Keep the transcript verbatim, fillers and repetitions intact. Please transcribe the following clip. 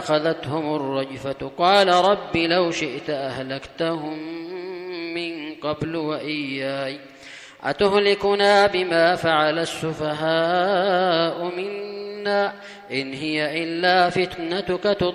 فأخذتهم الرجفة قال رب لو شئت أهلكتهم من قبل وإياي أتهلكنا بما فعل السفهاء منا إن هي إلا فتنتك